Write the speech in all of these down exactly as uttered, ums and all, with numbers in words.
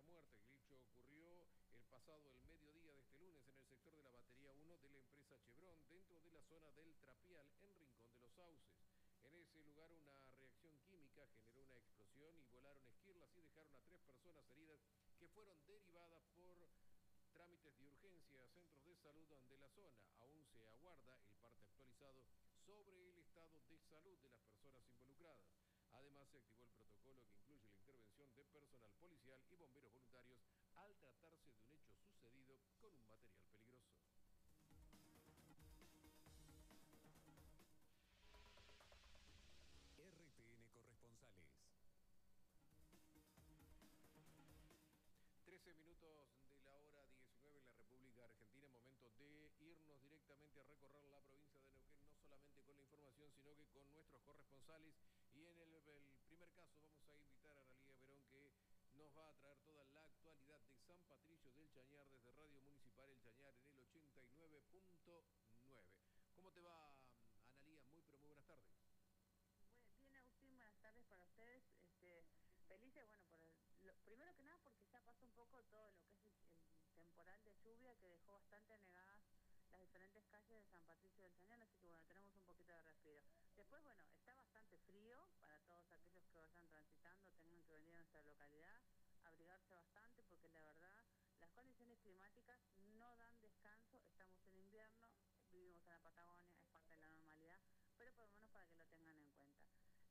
muerte. El hecho ocurrió el pasado el mediodía de este lunes en el sector de la batería uno de la empresa Chevron, dentro de la zona del Trapial, en Rincón de los Sauces. En ese lugar una reacción química generó una explosión y volaron esquirlas y dejaron a tres personas heridas que fueron derivadas por trámites de urgencia a centros de salud de la zona. Aún se aguarda el parte actualizado sobre el estado de salud de las personas involucradas. Además, se activó el protocolo que incluye la intervención de personal policial y bomberos voluntarios al tratarse de un hecho sucedido con un material peligroso. R T N Corresponsales. trece minutos de la hora diecinueve en la República Argentina, momento de irnos directamente a recorrer la provincia de Neuquén, no solamente con la información, sino que con nuestros corresponsales. Y en el, el primer caso vamos a invitar a Analía Verón, que nos va a traer toda la actualidad de San Patricio del Chañar desde Radio Municipal El Chañar en el ochenta y nueve punto nueve. ¿Cómo te va, Analía? Muy, pero muy buenas tardes. Bien, Agustín, buenas tardes para ustedes. Este, felices, bueno, por el, lo, primero que nada porque ya pasó un poco todo lo que es el, el temporal de lluvia que dejó bastante anegadas las diferentes calles de San Patricio del Chañar, así que bueno, tenemos un poquito de respiro. Después, bueno, está bastante frío para todos aquellos que vayan transitando, tengan que venir a nuestra localidad, abrigarse bastante porque la verdad las condiciones climáticas no dan descanso, estamos en invierno, vivimos en la Patagonia, es parte de la normalidad, pero por lo menos para que lo tengan en cuenta.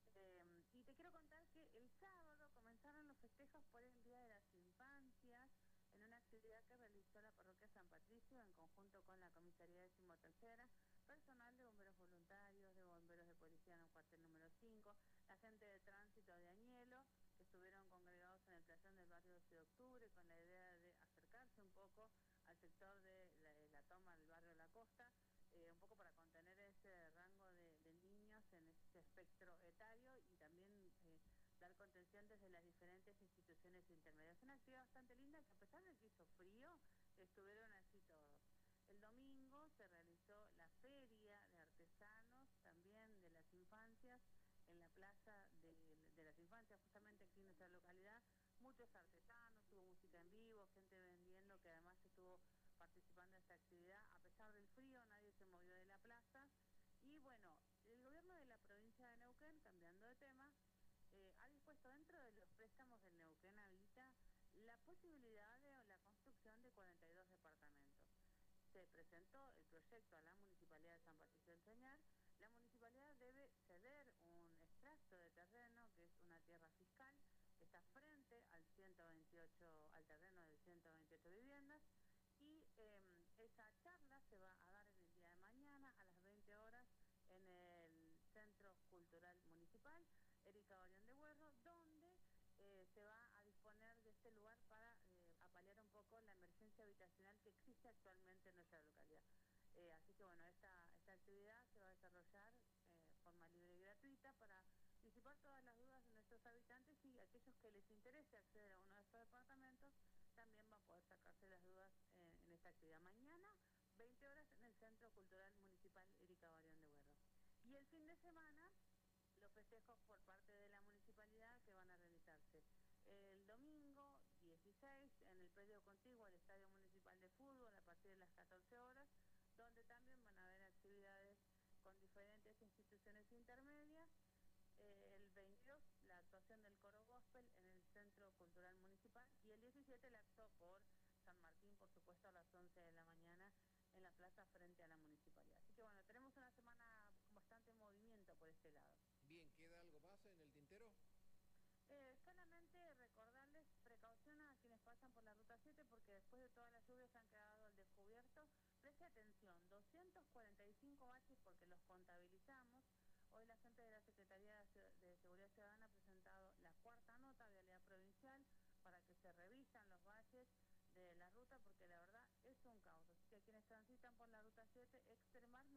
Eh, y te quiero contar que el sábado comenzaron los festejos por el Día de las Infancias en una actividad que realizó la parroquia San Patricio en conjunto con la comisaría decimotercera, personal de bomberos voluntarios, de bomberos de policía en el cuartel número cinco, la gente de tránsito de Añelo, que estuvieron congregados en el playón del barrio doce de octubre con la idea de acercarse un poco al sector de la, la toma del barrio La Costa, Eh, un poco para contener ese rango de, de niños en ese espectro etario y también eh, dar contención desde las diferentes instituciones intermedias. Una actividad bastante linda que a pesar de que hizo frío, estuvieron así todos. El domingo se realizó la feria de artesanos, también de las infancias, en la plaza de, de las infancias, justamente aquí en nuestra localidad. Muchos artesanos, hubo música en vivo, gente vendiendo que además estuvo participando en esta actividad. A pesar del frío, nadie se movió de la plaza. Y bueno, el gobierno de la provincia de Neuquén, cambiando de tema, eh, ha dispuesto dentro de los préstamos del Neuquén Habita la posibilidad de la construcción de cuarenta y dos departamentos. Se presentó el proyecto a la Municipalidad de San Patricio del Chañar. La Municipalidad debe ceder un extracto de terreno, que es una tierra fiscal, que está frente al ciento veintiocho, al terreno de ciento veintiocho viviendas, y eh, esa charla se va a dar en el día de mañana a las veinte horas en el Centro Cultural Municipal Erika Orión de Huerro, donde eh, se va a disponer de este lugar para eh, apalear un poco la emergencia habitacional que existe actualmente en nuestra localidad. Eh, así que bueno, esta, esta actividad se va a desarrollar de eh, forma libre y gratuita para disipar todas las dudas de nuestros habitantes, y aquellos que les interese acceder a uno de estos departamentos también va a poder sacarse las dudas en, en esta actividad. Mañana, veinte horas, en el Centro Cultural Municipal Erika Orión de Huerro. Y el fin de semana, los festejos por parte de la municipalidad que van a realizarse el domingo dieciséis en el predio contiguo al Estadio Municipal de Fútbol a partir de las catorce horas, donde también van a haber actividades con diferentes instituciones intermedias. Eh, el veintidós, la actuación del coro gospel en el Centro Cultural Municipal, y el diecisiete el acto por San Martín, por supuesto, a las once de la mañana en la plaza frente a la municipalidad. Así que bueno, tenemos una semana con bastante movimiento por este lado. Bien, ¿queda algo más en el tintero? Eh, solamente recordarles precaución a quienes pasan por la ruta siete, porque después de todas las lluvias han quedado al descubierto. Preste atención, doscientos cuarenta y cinco baches porque los contabilizamos. Hoy la gente de la Secretaría de Seguridad Ciudadana ha presentado la cuarta nota de vialidad provincial para que se revisan los baches de la ruta, porque la verdad es un caos. Así que quienes transitan por la ruta siete, extremamente